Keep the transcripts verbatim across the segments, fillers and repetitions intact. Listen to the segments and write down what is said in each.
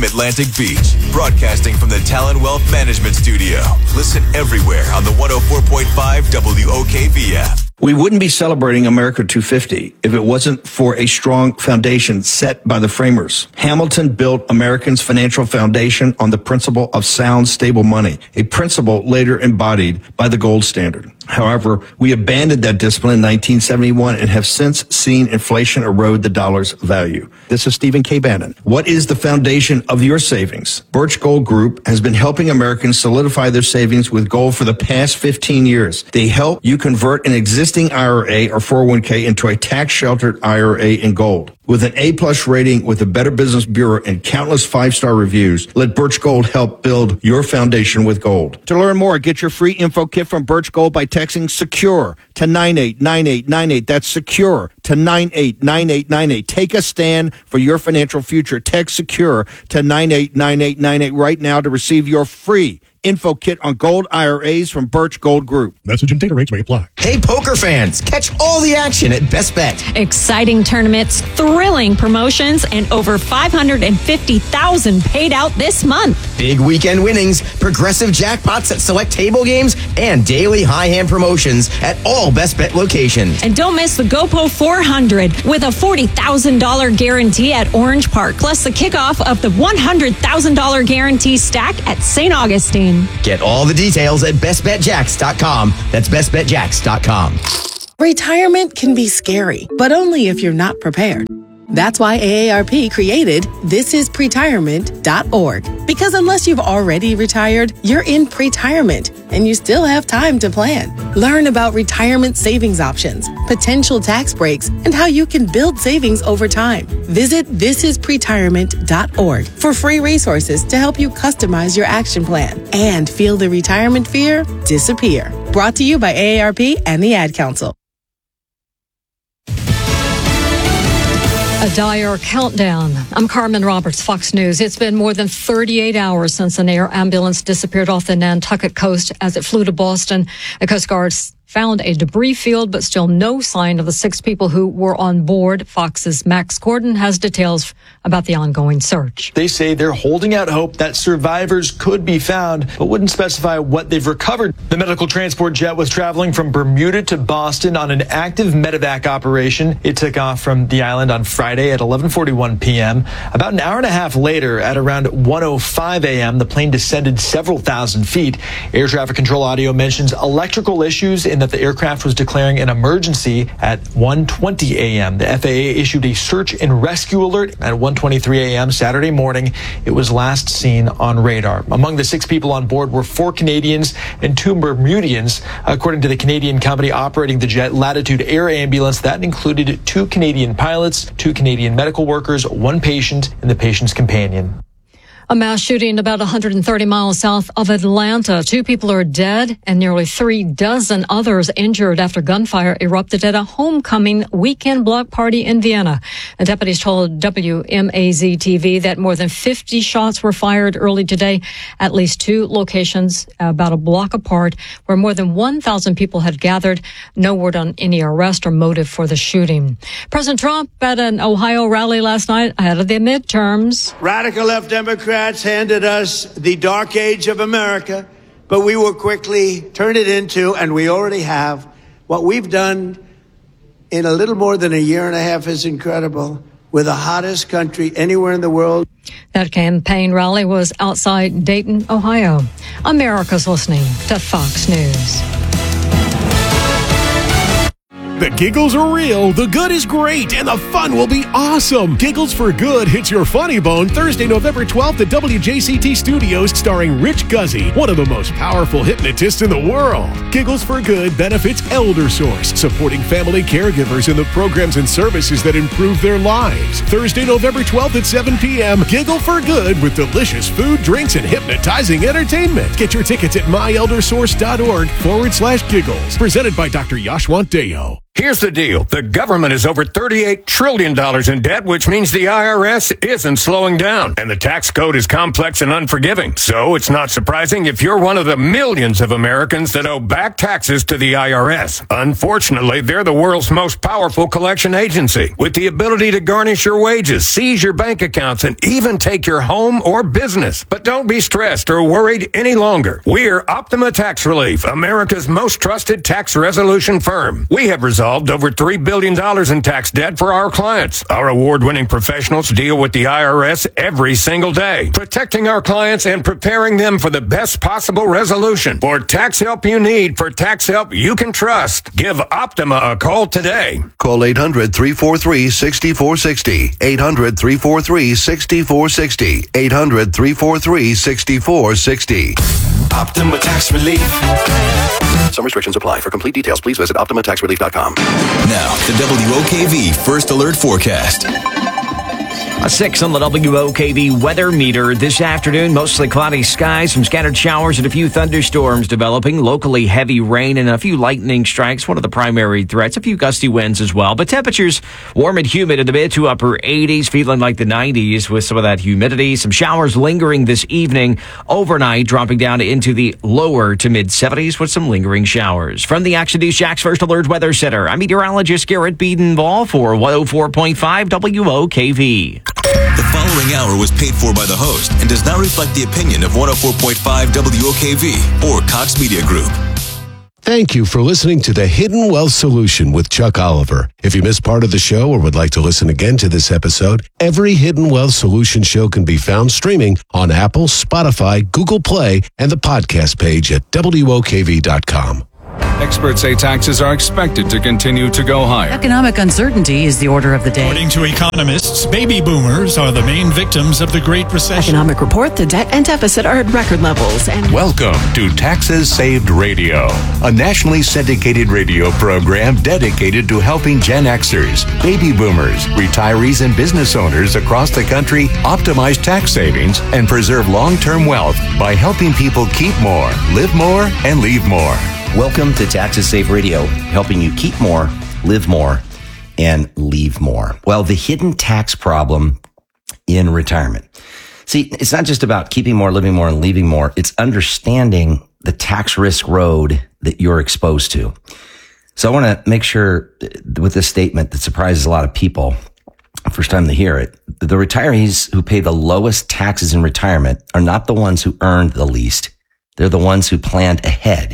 a.m. Atlantic Beach. Broadcasting from the Talon Wealth Management Studio. Listen everywhere on the one oh four point five W O K V app. We wouldn't be celebrating America two fifty if it wasn't for a strong foundation set by the framers. Hamilton built Americans' financial foundation on the principle of sound, stable money, a principle later embodied by the gold standard. However, we abandoned that discipline in nineteen seventy-one and have since seen inflation erode the dollar's value. This is Stephen K. Bannon. What is the foundation of your savings? Birch Gold Group has been helping Americans solidify their savings with gold for the past fifteen years. They help you convert an existing I R A or four oh one k into a tax-sheltered I R A in gold. With an A-plus rating with the Better Business Bureau and countless five-star reviews, let Birch Gold help build your foundation with gold. To learn more, get your free info kit from Birch Gold by texting SECURE to nine eight nine eight nine eight. That's SECURE to nine eight nine eight nine eight. Take a stand for your financial future. Text SECURE to nine eight nine eight nine eight right now to receive your free info kit on gold I R As from Birch Gold Group. Message and data rates may apply. Hey, poker fans, catch all the action at Best Bet. Exciting tournaments, thrilling promotions, and over five hundred fifty thousand dollars paid out this month. Big weekend winnings, progressive jackpots at select table games, and daily high hand promotions at all Best Bet locations. And don't miss the GoPo four hundred with a forty thousand dollars guarantee at Orange Park, plus the kickoff of the one hundred thousand dollars guarantee stack at Saint Augustine. Get all the details at best bet jacks dot com. That's best bet jacks dot com. Retirement can be scary, but only if you're not prepared. That's why A A R P created this is pretirement dot org. Because unless you've already retired, you're in pretirement, and you still have time to plan. Learn about retirement savings options, potential tax breaks, and how you can build savings over time. Visit this is pretirement dot org for free resources to help you customize your action plan and feel the retirement fear disappear. Brought to you by A A R P and the Ad Council. A dire countdown. I'm Carmen Roberts, Fox News. It's been more than thirty-eight hours since an air ambulance disappeared off the Nantucket coast as it flew to Boston. The Coast Guard found a debris field, but still no sign of the six people who were on board. Fox's Max Gordon has details about the ongoing search. They say they're holding out hope that survivors could be found, but wouldn't specify what they've recovered. The medical transport jet was traveling from Bermuda to Boston on an active medevac operation. It took off from the island on Friday at eleven forty-one p.m. About an hour and a half later, at around one oh five a.m., the plane descended several thousand feet. Air traffic control audio mentions electrical issues in that the aircraft was declaring an emergency at one twenty a.m. The F A A issued a search and rescue alert at one twenty-three a.m. Saturday morning. It was last seen on radar. Among the six people on board were four Canadians and two Bermudians. According to the Canadian company operating the jet, Latitude Air Ambulance, that included two Canadian pilots, two Canadian medical workers, one patient, and the patient's companion. A mass shooting about one hundred thirty miles south of Atlanta. Two people are dead and nearly three dozen others injured after gunfire erupted at a homecoming weekend block party in Vienna. The deputies told W M A Z T V that more than fifty shots were fired early today at least two locations about a block apart where more than one thousand people had gathered. No word on any arrest or motive for the shooting. President Trump at an Ohio rally last night ahead of the midterms. Radical left Democrats handed us the dark age of America, but we will quickly turn it into, and we already have, what we've done in a little more than a year and a half is incredible. We're the hottest country anywhere in the world. That campaign rally was outside Dayton, Ohio. America's listening to Fox News. The giggles are real, the good is great, and the fun will be awesome. Giggles for Good hits your funny bone Thursday, November twelfth at W J C T Studios, starring Rich Guzzi, one of the most powerful hypnotists in the world. Giggles for Good benefits Elder Source, supporting family caregivers in the programs and services that improve their lives. Thursday, November twelfth at seven p.m., Giggle for Good with delicious food, drinks, and hypnotizing entertainment. Get your tickets at myeldersource.org forward slash giggles. Presented by Doctor Yashwant Deo. Here's the deal. The government is over thirty-eight trillion dollars in debt, which means the I R S isn't slowing down. And the tax code is complex and unforgiving. So it's not surprising if you're one of the millions of Americans that owe back taxes to the I R S. Unfortunately, they're the world's most powerful collection agency, with the ability to garnish your wages, seize your bank accounts, and even take your home or business. But don't be stressed or worried any longer. We're Optima Tax Relief, America's most trusted tax resolution firm. We have resolved over three billion dollars in tax debt for our clients. Our award-winning professionals deal with the I R S every single day, protecting our clients and preparing them for the best possible resolution. For tax help you need, for tax help you can trust, give Optima a call today. Call eight hundred, three four three, six four six zero, eight hundred, three four three, six four six zero, eight hundred, three four three, six four six zero. Optima Tax Relief. Some restrictions apply. For complete details, please visit optima tax relief dot com. Now, the W O K V First Alert Forecast. A six on the W O K V weather meter this afternoon. Mostly cloudy skies, some scattered showers and a few thunderstorms developing. Locally heavy rain and a few lightning strikes. One of the primary threats. A few gusty winds as well. But temperatures warm and humid in the mid to upper eighties, feeling like the nineties with some of that humidity. Some showers lingering this evening. Overnight, dropping down into the lower to mid seventies with some lingering showers. From the Action News Jack's First Alert Weather Center, I'm meteorologist Garrett Beedenball for one oh four point five W O K V. The following hour was paid for by the host and does not reflect the opinion of one oh four point five W O K V or Cox Media Group. Thank you for listening to The Hidden Wealth Solution with Chuck Oliver. If you missed part of the show or would like to listen again to this episode, every Hidden Wealth Solution show can be found streaming on Apple, Spotify, Google Play, and the podcast page at W O K V dot com. Experts say taxes are expected to continue to go higher. Economic uncertainty is the order of the day. According to economists, baby boomers are the main victims of the Great Recession. Economic report, the debt and deficit are at record levels. And welcome to Taxes Saved Radio, a nationally syndicated radio program dedicated to helping Gen Xers, baby boomers, retirees, and business owners across the country optimize tax savings and preserve long-term wealth by helping people keep more, live more, and leave more. Welcome to Taxes Save Radio, helping you keep more, live more, and leave more. Well, the hidden tax problem in retirement. See, it's not just about keeping more, living more, and leaving more. It's understanding the tax risk road that you're exposed to. So I want to make sure with this statement that surprises a lot of people, first time they hear it, the retirees who pay the lowest taxes in retirement are not the ones who earned the least. They're the ones who planned ahead.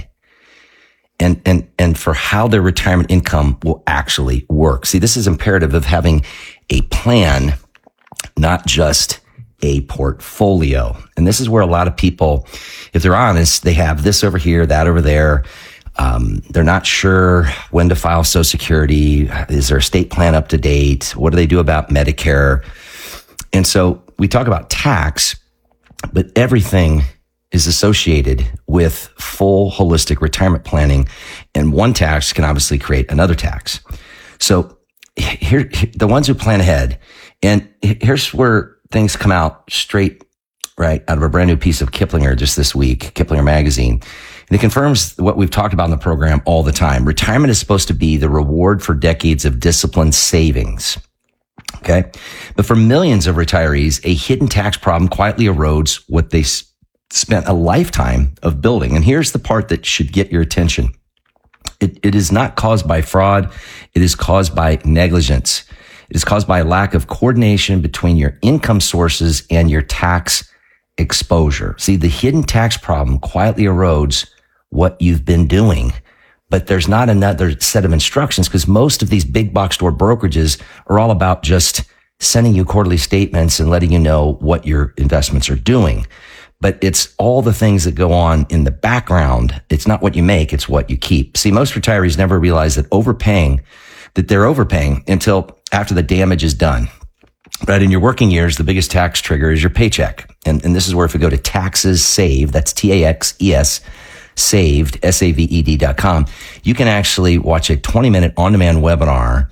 And, and, and for how their retirement income will actually work. See, this is imperative of having a plan, not just a portfolio. And this is where a lot of people, if they're honest, they have this over here, that over there. Um, they're not sure when to file Social Security. Is their estate plan up to date? What do they do about Medicare? And so we talk about tax, but everything is associated with full holistic retirement planning, and one tax can obviously create another tax. So here, the ones who plan ahead, and here's where things come out straight, right, out of a brand new piece of Kiplinger just this week, Kiplinger magazine. And it confirms what we've talked about in the program all the time. Retirement is supposed to be the reward for decades of disciplined savings. Okay. But for millions of retirees, a hidden tax problem quietly erodes what they spent a lifetime of building. And here's the part that should get your attention. It, it is not caused by fraud. It is caused by negligence. It is caused by a lack of coordination between your income sources and your tax exposure. See, the hidden tax problem quietly erodes what you've been doing, but there's not another set of instructions because most of these big box store brokerages are all about just sending you quarterly statements and letting you know what your investments are doing. But it's all the things that go on in the background. It's not what you make, it's what you keep. See, most retirees never realize that overpaying, that they're overpaying until after the damage is done. Right? In your working years, the biggest tax trigger is your paycheck. And, and this is where if we go to Taxes Saved, that's T A X E S, saved, S A V E D dot com, you can actually watch a twenty minute on-demand webinar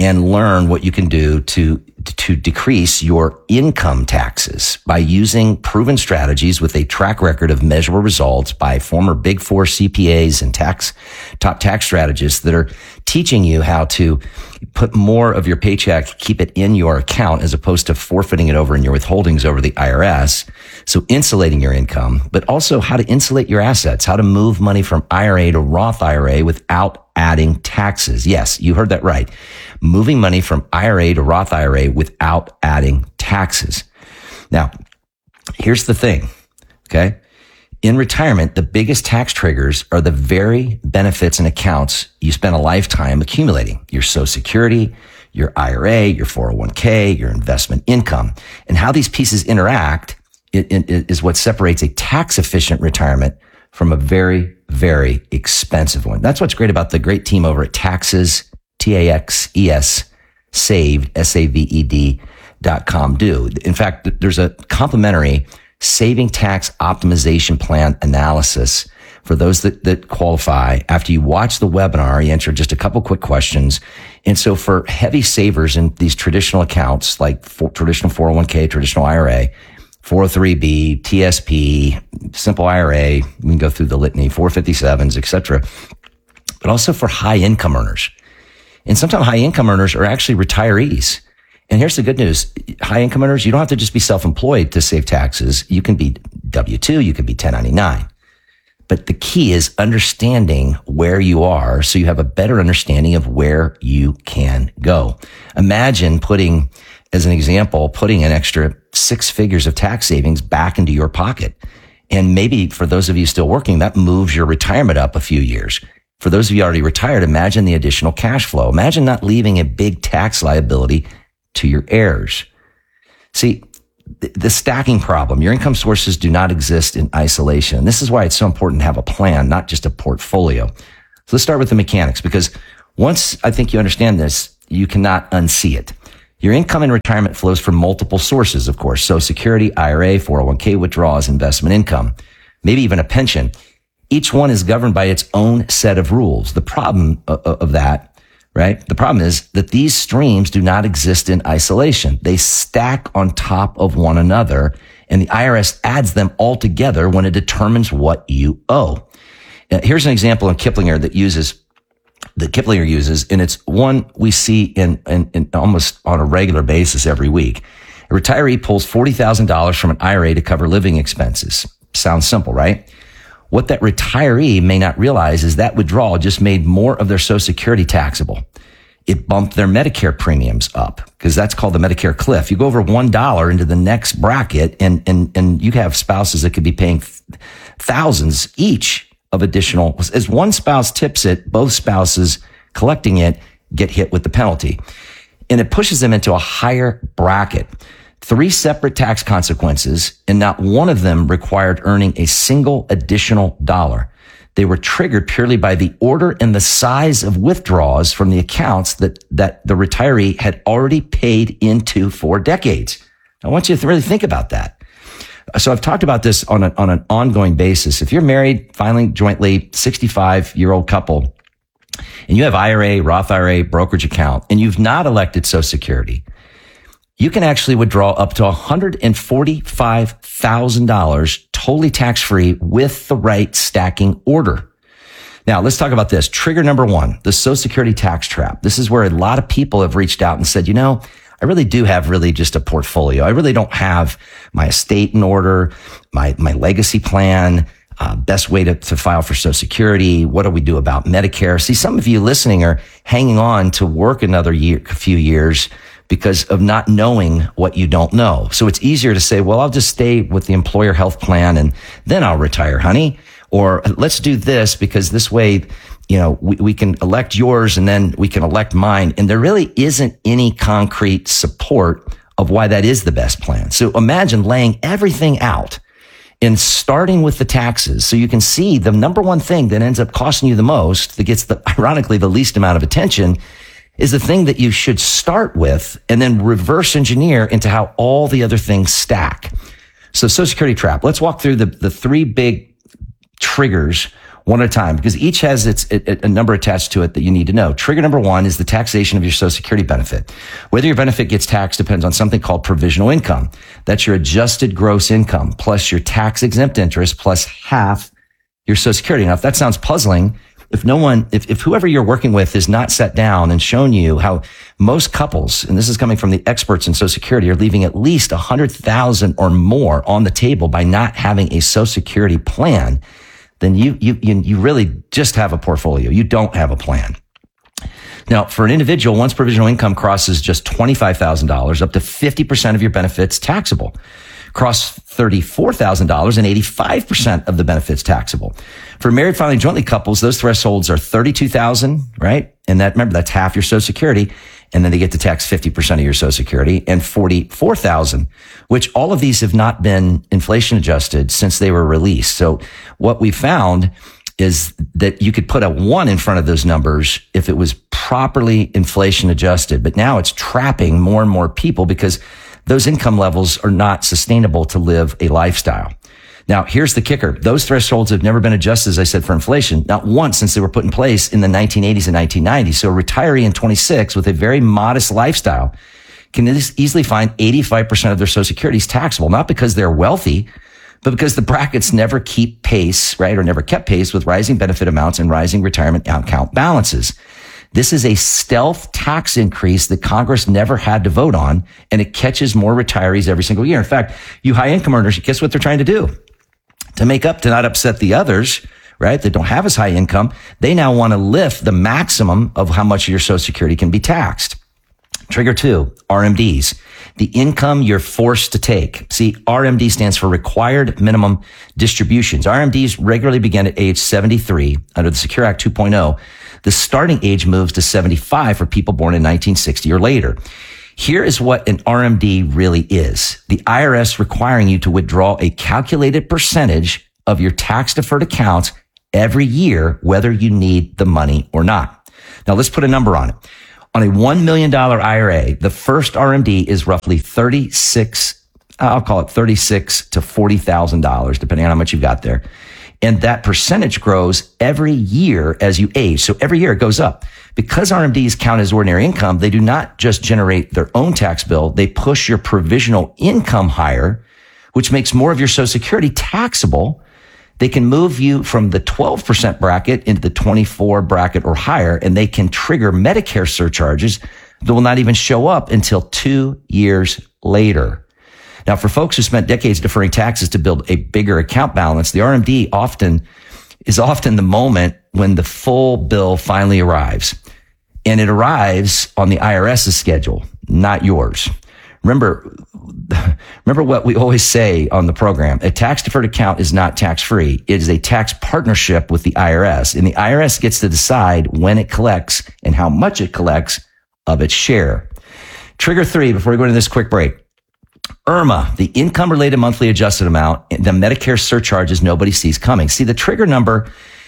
and learn what you can do to to decrease your income taxes by using proven strategies with a track record of measurable results by former Big Four C P As and tax top tax strategists that are teaching you how to put more of your paycheck, keep it in your account as opposed to forfeiting it over in your withholdings over the I R S. So insulating your income, but also how to insulate your assets, how to move money from I R A to Roth I R A without adding taxes. Yes, you heard that right. Moving money from I R A to Roth I R A without adding taxes. Now, here's the thing, okay? In retirement, the biggest tax triggers are the very benefits and accounts you spend a lifetime accumulating. Your Social Security, your I R A, your four oh one k, your investment income. And how these pieces interact it, it, is what separates a tax-efficient retirement from a very, very expensive one. That's what's great about the great team over at Taxes, T A X E S, Saved, S A V E D dot com do. In fact, there's a complimentary saving tax optimization plan analysis for those that, that qualify. After you watch the webinar, you answer just a couple quick questions. And so for heavy savers in these traditional accounts, like for traditional four oh one k, traditional I R A, four oh three b, T S P, simple I R A, we can go through the litany, four fifty-sevens, et cetera, but also for high income earners. And sometimes high income earners are actually retirees. And here's the good news. High income earners, you don't have to just be self-employed to save taxes. You can be W two, you can be ten ninety-nine. But the key is understanding where you are so you have a better understanding of where you can go. Imagine putting, as an example, putting an extra six figures of tax savings back into your pocket. And maybe for those of you still working, that moves your retirement up a few years. For those of you already retired, imagine the additional cash flow. Imagine not leaving a big tax liability to your heirs. See, the stacking problem, your income sources do not exist in isolation. This is why it's so important to have a plan, not just a portfolio. So let's start with the mechanics, because once I think you understand this, you cannot unsee it. Your income in retirement flows from multiple sources, of course. Social Security, I R A, four oh one k withdrawals, investment income, maybe even a pension. Each one is governed by its own set of rules. The problem of that, right? The problem is that these streams do not exist in isolation. They stack on top of one another, and the I R S adds them all together when it determines what you owe. Now, here's an example in Kiplinger that uses that Kiplinger uses, and it's one we see in, in, in almost on a regular basis every week. A retiree pulls forty thousand dollars from an I R A to cover living expenses. Sounds simple, right? What that retiree may not realize is that withdrawal just made more of their Social Security taxable. It bumped their Medicare premiums up, because that's called the Medicare cliff. You go over one dollar into the next bracket, and, and, and you have spouses that could be paying thousands each of additional. As one spouse tips it, both spouses collecting it get hit with the penalty. And it pushes them into a higher bracket. Three separate tax consequences, and not one of them required earning a single additional dollar. They were triggered purely by the order and the size of withdrawals from the accounts that, that the retiree had already paid into for decades. I want you to really think about that. So I've talked about this on, a, on an ongoing basis. If you're married, filing jointly, sixty-five-year-old couple, and you have I R A, Roth I R A, brokerage account, and you've not elected Social Security, you can actually withdraw up to one hundred forty-five thousand dollars totally tax-free with the right stacking order. Now, let's talk about this. Trigger number one, the Social Security tax trap. This is where a lot of people have reached out and said, you know, I really do have really just a portfolio. I really don't have my estate in order, my, my legacy plan, uh, best way to, to file for Social Security. What do we do about Medicare? See, some of you listening are hanging on to work another year, a few years, because of not knowing what you don't know. So it's easier to say, well, I'll just stay with the employer health plan and then I'll retire, honey. Or let's do this because this way, you know, we, we can elect yours and then we can elect mine. And there really isn't any concrete support of why that is the best plan. So imagine laying everything out and starting with the taxes. So you can see the number one thing that ends up costing you the most, that gets the, ironically, the least amount of attention, is the thing that you should start with and then reverse engineer into how all the other things stack. So Social Security trap. Let's walk through the, the three big triggers one at a time, because each has its a, a number attached to it that you need to know. Trigger number one is the taxation of your Social Security benefit. Whether your benefit gets taxed depends on something called provisional income. That's your adjusted gross income plus your tax exempt interest plus half your Social Security. Now, if that sounds puzzling, if no one, if, if whoever you're working with has not sat down and shown you how most couples, and this is coming from the experts in Social Security, are leaving at least a hundred thousand or more on the table by not having a Social Security plan, then you, you, you, you really just have a portfolio. You don't have a plan. Now, for an individual, once provisional income crosses just twenty-five thousand dollars, up to fifty percent of your benefits taxable. Cross thirty-four thousand dollars and eighty-five percent of the benefits taxable. For married filing jointly couples, those thresholds are thirty-two thousand dollars, right? And that, remember, that's half your Social Security. And then they get to tax fifty percent of your Social Security, and forty-four thousand dollars, which all of these have not been inflation adjusted since they were released. So what we found is that you could put a one in front of those numbers if it was properly inflation adjusted. But now it's trapping more and more people because those income levels are not sustainable to live a lifestyle. Now, here's the kicker. Those thresholds have never been adjusted, as I said, for inflation, not once since they were put in place in the nineteen eighties and nineteen nineties. So a retiree in twenty-six with a very modest lifestyle can easily find eighty-five percent of their Social Security is taxable, not because they're wealthy, but because the brackets never keep pace, right, or never kept pace with rising benefit amounts and rising retirement account balances. This is a stealth tax increase that Congress never had to vote on, and it catches more retirees every single year. In fact, you high income earners, guess what they're trying to do? To make up, to not upset the others, right, that don't have as high income, they now want to lift the maximum of how much of your Social Security can be taxed. Trigger two, R M Ds. The income you're forced to take. See, R M D stands for Required Minimum Distributions. R M Ds regularly begin at age seventy-three under the Secure Act two point oh. The starting age moves to seventy-five for people born in nineteen sixty or later. Here is what an R M D really is. The I R S requiring you to withdraw a calculated percentage of your tax-deferred accounts every year, whether you need the money or not. Now, let's put a number on it. On a one million dollars I R A, the first R M D is roughly thirty-six, I'll call it thirty-six to forty thousand dollars, depending on how much you've got there. And that percentage grows every year as you age. So every year it goes up. Because R M Ds count as ordinary income, they do not just generate their own tax bill. They push your provisional income higher, which makes more of your Social Security taxable. They can move you from the twelve percent bracket into the twenty-four bracket or higher, and they can trigger Medicare surcharges that will not even show up until two years later. Now, for folks who spent decades deferring taxes to build a bigger account balance, the R M D often is often the moment when the full bill finally arrives. And it arrives on the IRS's schedule, not yours. Remember, remember what we always say on the program. A tax-deferred account is not tax-free. It is a tax partnership with the I R S. And the I R S gets to decide when it collects and how much it collects of its share. Trigger three, before we go into this quick break. I R M A, the income-related monthly adjusted amount, the Medicare surcharges nobody sees coming. See, the trigger number,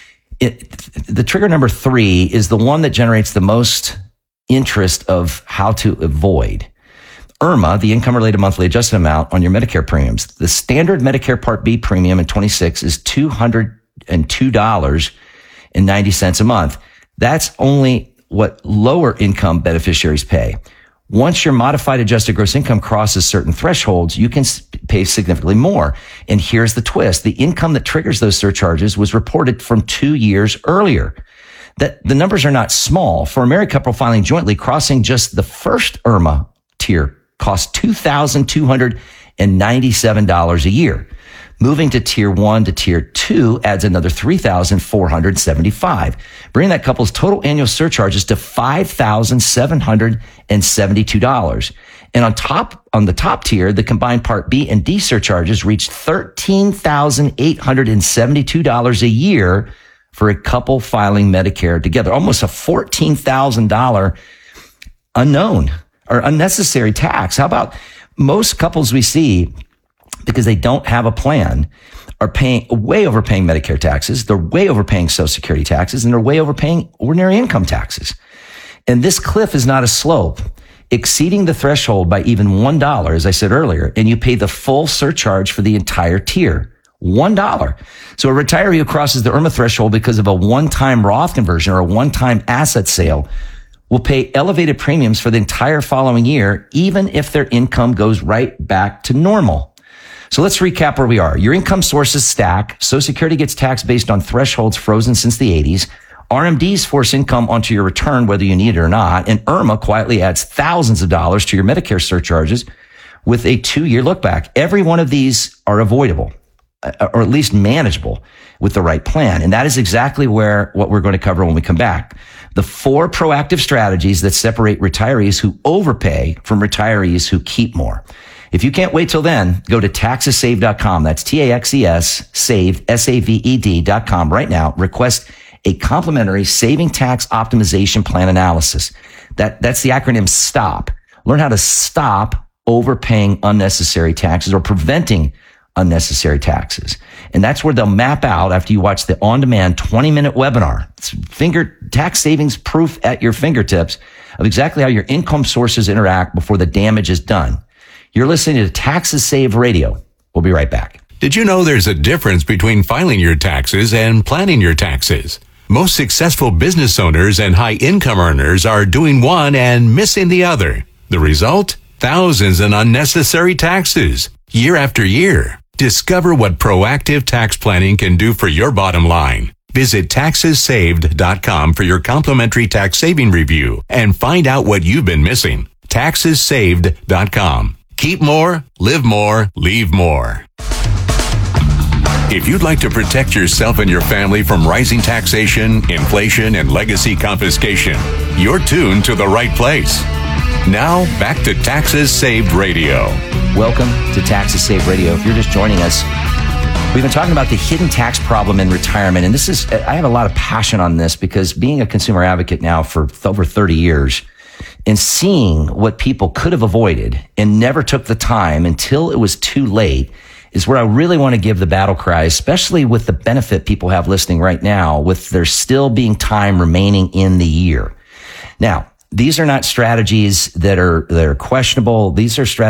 it, the trigger number three is the one that generates the most interest of how to avoid. I R M A, the income-related monthly adjusted amount on your Medicare premiums. The standard Medicare Part B premium in twenty-six is two hundred two dollars and ninety cents a month. That's only what lower income beneficiaries pay. Once your modified adjusted gross income crosses certain thresholds, you can pay significantly more. And here's the twist. The income that triggers those surcharges was reported from two years earlier. That the numbers are not small. For a married couple filing jointly, crossing just the first I R M A tier costs two thousand two hundred ninety-seven dollars a year. Moving to tier one to tier two adds another three thousand four hundred seventy-five dollars, bringing that couple's total annual surcharges to five thousand seven hundred seventy-two dollars. And on top, on the top tier, the combined Part B and D surcharges reach thirteen thousand eight hundred seventy-two dollars a year for a couple filing Medicare together. Almost a fourteen thousand dollars unknown or unnecessary tax. How about most couples we see, because they don't have a plan, are paying way overpaying Medicare taxes. They're way overpaying Social Security taxes, and they're way overpaying ordinary income taxes. And this cliff is not a slope. Exceeding the threshold by even one dollar, as I said earlier, and you pay the full surcharge for the entire tier. One dollar. So a retiree who crosses the I R M A threshold because of a one-time Roth conversion or a one-time asset sale will pay elevated premiums for the entire following year, even if their income goes right back to normal. So let's recap where we are. Your income sources stack. Social Security gets taxed based on thresholds frozen since the eighties. R M Ds force income onto your return whether you need it or not. And I R M A quietly adds thousands of dollars to your Medicare surcharges with a two-year look back. Every one of these are avoidable, or at least manageable with the right plan. And that is exactly where what we're going to cover when we come back. The four proactive strategies that separate retirees who overpay from retirees who keep more. If you can't wait till then, go to taxes saved dot com. That's T A X E S, saved, S A V E D dot com right now. Request a complimentary saving tax optimization plan analysis. That, that's the acronym STOP. Learn how to stop overpaying unnecessary taxes or preventing unnecessary taxes. And that's where they'll map out after you watch the on-demand twenty minute webinar. It's finger tax savings proof at your fingertips of exactly how your income sources interact before the damage is done. You're listening to Taxes Saved Radio. We'll be right back. Did you know there's a difference between filing your taxes and planning your taxes? Most successful business owners and high income earners are doing one and missing the other. The result? Thousands in unnecessary taxes, year after year. Discover what proactive tax planning can do for your bottom line. Visit taxes saved dot com for your complimentary tax saving review and find out what you've been missing. taxes saved dot com. Keep more, live more, leave more. If you'd like to protect yourself and your family from rising taxation, inflation, and legacy confiscation, you're tuned to the right place. Now, back to Taxes Saved Radio. Welcome to Taxes Saved Radio. If you're just joining us, we've been talking about the hidden tax problem in retirement. And this is, I have a lot of passion on this because being a consumer advocate now for over thirty years and seeing what people could have avoided and never took the time until it was too late is where I really want to give the battle cry, especially with the benefit people have listening right now, with there still being time remaining in the year. Now, these are not strategies that are, that are questionable. These are strategies